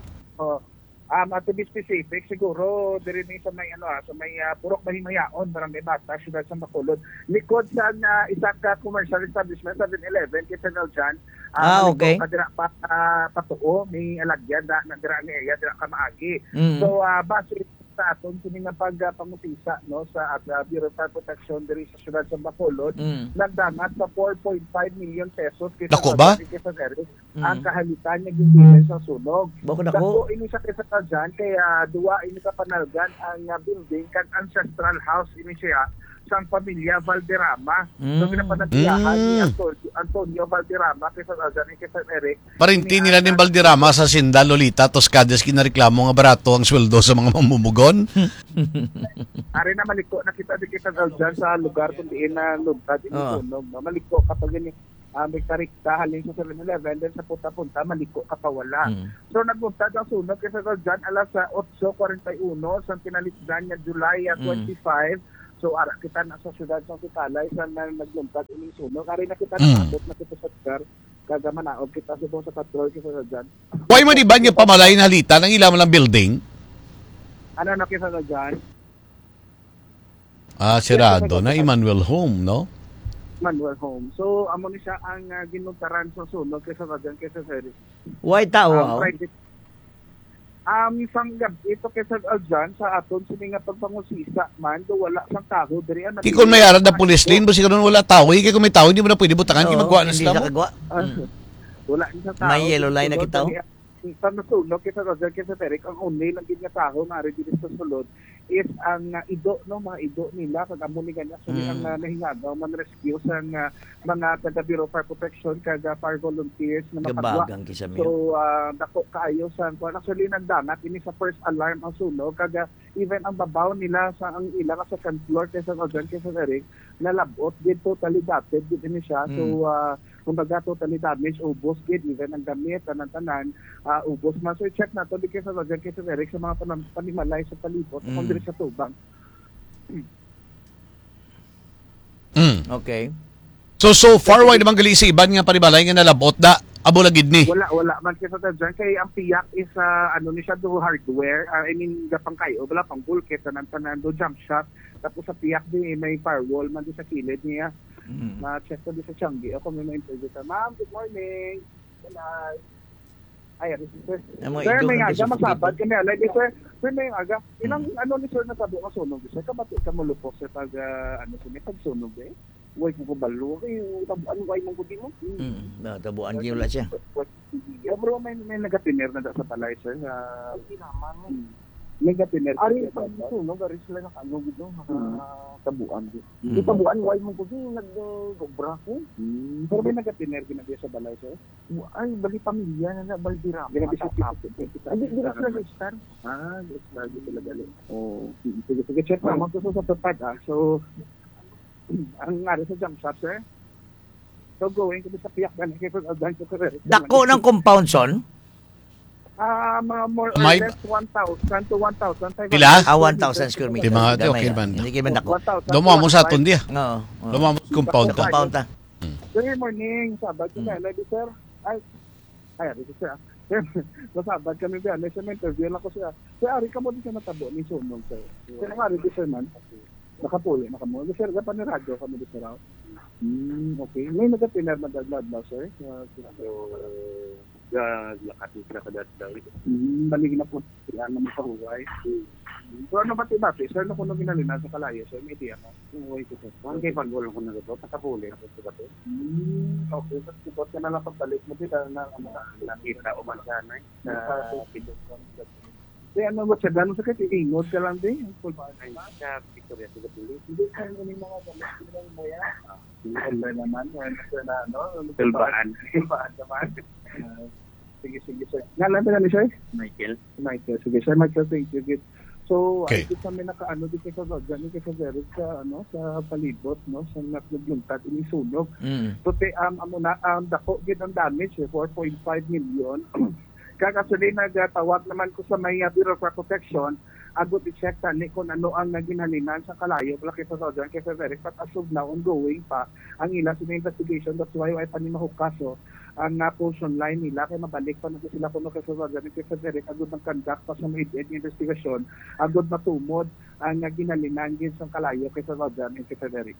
D: To be specific, siguro diri ni sa may sa may Purok Mahimayaon, Barangay Bata, siyudad sa Bacolod. Likod sa isang commercial establishment, 7-Eleven, Kitanal dyan.
B: Okay.
D: Kadira patuo, may alagyan na dira ni area, dira ka maagi. So, base sa aton kini nga pagpangusisa no sa Bureau of Fire Protection diri sa siyudad sa Bacolod, nagdamat sa 4.5 million pesos
C: Dako ba?
D: Ang kahalitan niya ginbilan sa sunog.
B: Dako
D: ini sa kisa dyan kaya duwa ini ka panalgan ang building kan ancestral house ini siya
I: sa pamilya Valderrama. So pinapanatiyahan ni Antonio Valderrama kay San Aljan kay San Eric.
C: Parinti nila ni Valderrama sa Sinda, Lolita, Toscades, kinareklamo nga barato ang sweldo sa mga mamumugon.
I: Ari na maliko nakita din kay San Aljan sa lugar kung diin na lugtad inisunod. Maliko kapag gani may karikta halin sa 7-Eleven, then sa punta-punta, maliko ka pa wala. So, nagbuntad ang sunod kasi dyan alas 8:41 sa pinalitdan niya July 25. So, ara kita na sa syudad sa Sitalay sa nagbuntad ining sunod. Ari na kita nakabot na kita sa lugar. Kaga manaog kita sa patrol kasi dyan.
C: Why mo di ba niya pamalay na halita ng ilang lang building?
I: Ano na kita dyan?
C: Sirado na Emmanuel Home, no?
I: Manuel Home. So, amo ni siya ang ginuntaran sa sunod kaysa dyan kaysa Series.
B: Why tao?
I: Isang gabi ito kaysa dyan sa aton sini nga pagpangusisa man do wala sang taho diri an.
C: Kung may arad na police lane, basi karon wala tao, kung may tao hindi mo na pwede butangan kay magwa na sila mo.
I: Wala ni sa tao.
B: May yellow line na kita.
I: Sa nasunog kaysa dyan kaysa Derek ang only lang gid nga taho na ari diri sa sulod is ang ido no mga ido nila kag amo ni ganyan so ang nahingagaw man rescue sa mga taga Bureau of Fire Protection kag fire volunteers na mapagwa. So dako kaayo sa actually nagdangat ini sa first alarm ang sunog kag even ang babaw nila sa ang ila sa second floor kaysa dyan kaysa Derek nalabot gid totally dated gid ni siya. So kumbaga totally damaged, ubos gid even ang damit tanan-tanan ubos man. So check nato di kaysa dyan kaysa Derek sa mga panimalay sa palibot kung diri sa tubang.
B: Okay.
C: So far why naman gali sa iban nga panimalay nga nalabot da abo lagid ni.
I: Wala man kaysa dyan kay ang piyak is ano ni siya do hardware. I mean gapang kayo wala pang bulkhead tanan-tanan do jump shot tapos sa piyak di may firewall man di sa kilid niya. Ma-check ko di sa Changi. Ako may ma-interview ka. Ma'am, good morning. Good ay, sir. Sir, may aga, masabad kami. Like, sir, may aga. Ilang, ni sir, natabo ka sunog. Sir, kabati ka malupos sa pag, pagsunog eh. Huwag mo kubalo. Tabuan, huwag mong kutin mo.
B: Tabuan, wala siya.
I: Bro, may nagatiner na sa palay, sir. Hindi naman. Megatiner. Ari pa sunog ari sila nga ano gid no tabuan gid. Di tabuan way mo gud nag-gobra ko. Pero may nagatiner ginabi sa balay sir. Ay bali pamilya na Valderrama. Ginabi sa ay di na sila star. Di sila sila gali. Oh, sige check pa mo sa tupad So ang ari sa jump shop sir. So going to sa piyak gan kay advance ko.
B: Dako ng compound son.
I: More or less 1,000 to 1,000.
C: Pila?
B: 1,000 square meters.
C: Okay man.
B: Hindi kayo dako.
C: Dumo mo sa aton dia.
B: Oo.
C: Dumo mo compound ta.
I: Good morning. Sabad ko na. Lady sir. Ay, sir. Masabad kami ba? May interview lang ko siya. Sir, ari ka mo din siya natabo ni sunog sir. Sir, ari di sir man. Nakapuli, nakamuli. Sir, pa ni radyo kami di sir. Okay. May nagatiner na dagdag ba sir? Lakati sila ka dati. Baligin na po sila na mapahuway. So ano ba tibati? Sir, na kung ginalina sa kalayo, sir, may idea mo. Huway ko sir. Kung kayo pag-gulong ko na ito, patapuli ako sa bato. Okay, so sipot ka na lang pagbalik mo dito na nakita o man sana. Kaya ano ba siya? Gano'n sa kaya ingod ka lang din? Ay, sa Victoria sa Gatulis. Hindi ka naman yung mga gamit mo yan. Silba naman. Silbaan naman. Sige sir. Ngalan ba na sir? Michael. Sige sir, Michael, thank you. So,
C: okay.
I: Ay kami nakaano di kaysa Rodjan, kaysa Derek sa sa palibot, no, sa naglugtad ini sunog. So amo na dako gid ang damage 4.5 million. Kakasuli nagtawag naman ko sa may Bureau of Fire Protection, agot i-check tani kung ano ang naginhalinan sa kalayo wala kaysa Rodjan kaysa Derek, but as of now ongoing pa ang ila sa investigation. That's why ay panimahukaso ang portion line nila kay mabalik pa na sila kuno kay Rodjan kay Derek agud ng conduct pa sa may investigation agud matumod ang ginhalinan gid sa kalayo kay Rodjan kay Derek.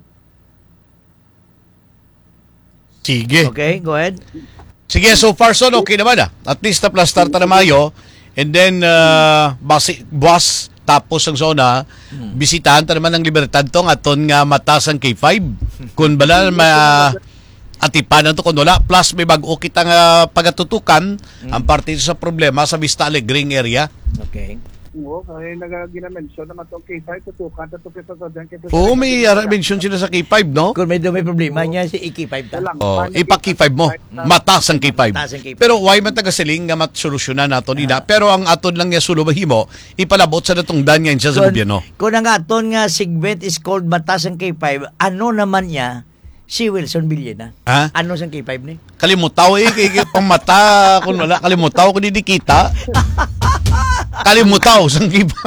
C: Sige.
B: Okay, go ahead.
C: Sige, so far so okay naman At least na plus start na Mayo and then bus tapos ang zona bisitahan ta naman ng Libertad tong aton nga mataas ang K5 kun bala atipanan to kun wala plus may bag-o kita nga pagatutukan ang parte sa problema sa Vista Alegre area.
B: Okay.
I: Oo, kaya nag-ginamention naman itong K5, tutukan,
C: Oo, may mention sila sa K5, no?
B: Kung may problema niya, si K5 ta.
C: Ipa K5 mo. Mataas ang K5. Pero why man taga-siling nga matsolusyonan nato nila. Pero ang aton lang niya sulubahimo, ipalabot sa natong danyan siya sa gobyerno.
B: Kung ang aton nga segment is called mataas ang K5, ano naman niya si Wilson Villena?
C: Ha?
B: Ano sang K5 ni?
C: Kalimutaw pang mata kung wala kalimutaw kung hindi kita. Kalimutaw sang K5.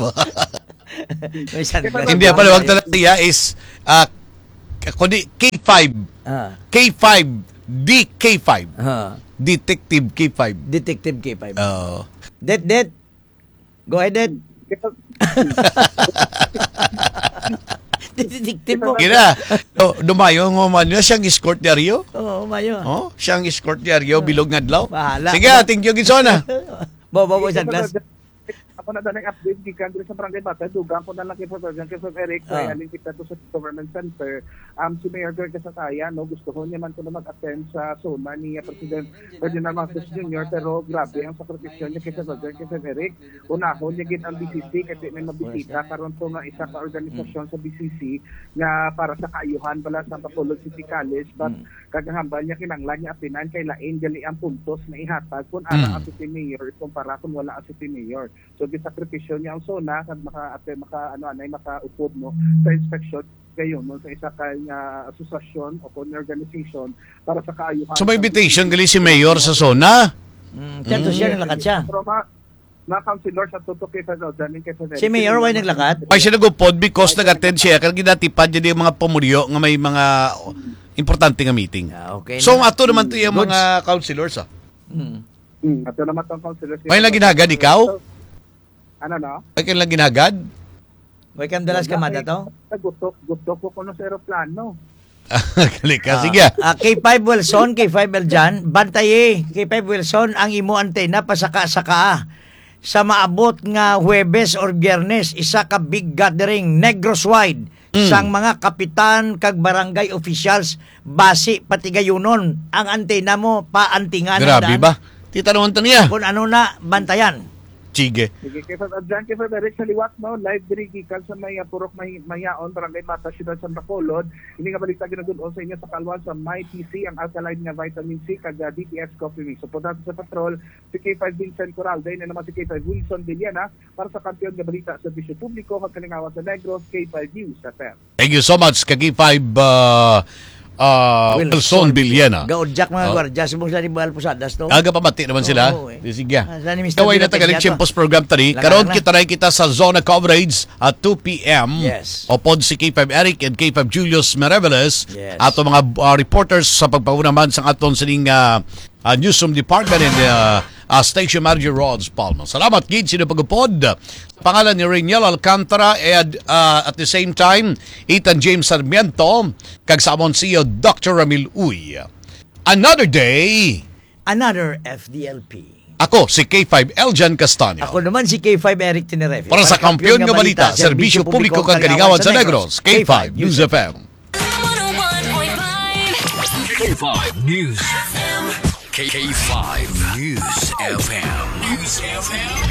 C: Hindi pa wag talaga is kundi K5. K5 DK5. Detective K5.
B: Detective K5.
C: Oh.
B: Det. Go ahead, Det. Detective mo.
C: Kira. Dumayo mo man niya siyang escort diaryo.
B: Oo, mayo.
C: Oh, siyang escort diaryo bilog nga adlaw.
B: Bahala.
C: Sige, thank you Gitsona.
B: Bobo sa glass.
I: Ako na dalang update gikan diri sa Barangay Bata, dugang ko na lang kay President Eric kay alin kita to sa government center. Si Mayor Greg Casataya, no, gusto ko niya man ko na mag-attend sa SONA ni President Ferdinand Marcos Jr. pero grabe ang sakripisyo niya kay President Eric. Unahon niya gid ang BCC kasi may mabisita karon to nga isa ka organisasyon sa BCC nga para sa kaayuhan bala sa Bacolod City College but kagahambal niya kinanglan niya apinan kay lain gali ang puntos na ihatag kun ara ang city mayor kumpara kun wala ang city mayor. So sakripisyo niya ang SONA kag makaupod no sa inspection kayo no sa isa ka asosasyon o organization para sa kaayuhan.
C: So may invitation gali si Mayor sa SONA.
B: Tanto siya naglakat siya.
I: Pero mga councilor sa tutok kay Federal.
B: Si Mayor why naglakat?
C: Why siya nagupod because nag-attend siya kag ginatipad yung mga pamulyo nga may mga importante nga meeting.
B: Okay.
C: So ato naman to yung mga councilors
I: Ato naman tong councilors.
C: May lang ginagad ikaw?
I: Ano no?
C: Ay kailan ginagad?
B: May kam dalas kamada to?
I: Gusto ko kuno sa aeroplano.
C: Kalika, sige.
B: K5 Wilson, K5 Eljan, bantaye, K5 Wilson, ang imo antena pasaka-saka sa maabot nga Huwebes or Biyernes, isa ka big gathering, Negros wide, sang mga kapitan kag barangay officials, basi pati gayunon, ang antena mo paantingan.
C: Grabe ba? Titanungan to niya.
B: Kung ano na, bantayan.
C: Sige.
I: Sige, kay Eric sa liwat, no? Live diri gikan sa may Purok Mayaon, Barangay Mata, Siyudad San Bacolod. Hindi nga balita ginagudon sa inyo sa kalwan sa MyTC, ang alkaline nga vitamin C, kag DPS Coffee Mix. So, punta sa patrol, si K5 Vincent Coralde, na naman si K5 Wilson Villena, para sa kampiyon nga balita sa Bisyo Publiko, kag kalingawan sa Negros, K5 News FM.
C: Thank you so much, K5 Wilson Villena.
B: Gaudjak mga gwardiya, subong sila ni Bahal Pusadas to.
C: Aga pamati naman sila. Sige. Kaway na tagalig Chimpos program tadi. Karon kita sa zona coverage at 2 p.m.
B: Yes.
C: Opod si K5 Eric and K5 Julius Mereveles.
B: Yes.
C: Ato mga reporters sa pagpapunaman sa aton sining newsroom department and Station Manager Rods Palma. Salamat gid sino pagupod. Pangalan ni Rainiel Alcantara and at the same time Ethan James Sarmiento kag sa amon siyo Dr. Ramil Uy. Another day,
B: another FDLP.
C: Ako si K5 Eljan Castaño.
B: Ako naman si K5 Eric Tenerefe.
C: Para sa kampiyon nga balita, serbisyo publiko kang kalingawan sa Negros, K5 News FM.
J: 101.5 K5 News FM. K5 News FM.